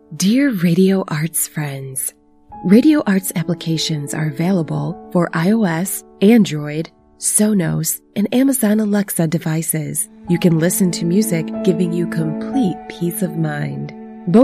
Dear Radio Arts friends, Radio Arts applications are available for iOS, Android, Sonos, and Amazon Alexa devices. You can listen to music giving you complete peace of mind.